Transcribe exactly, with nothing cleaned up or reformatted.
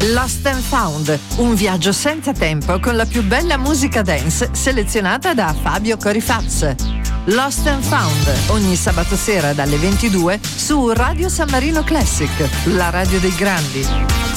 Lost and Found, un viaggio senza tempo con la più bella musica dance selezionata da Fabio Corifaz. Lost and Found, ogni sabato sera dalle ventidue su Radio San Marino Classic, la radio dei grandi.